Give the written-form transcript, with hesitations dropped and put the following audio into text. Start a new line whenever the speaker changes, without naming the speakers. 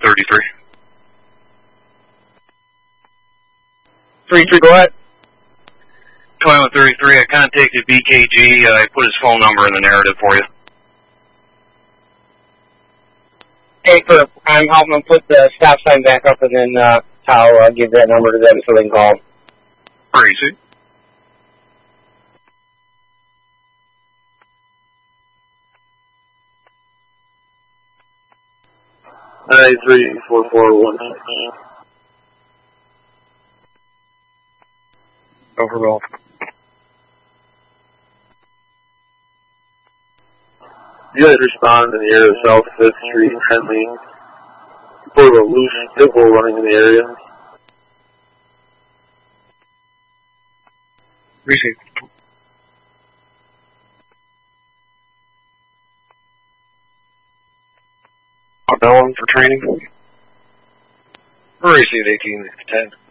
2133.
33, go ahead.
2133, I contacted BKG. I put his phone number in the narrative for you.
Hey, I'm helping them put the stop sign back up, and then I'll give that number to them so they can call.
Crazy.
Three 44119.
Overall.
You guys respond in the area of South 5th Street, Henley. Report a loose vehicle running in the area.
Receive.
Bell on for training. Receive 1810.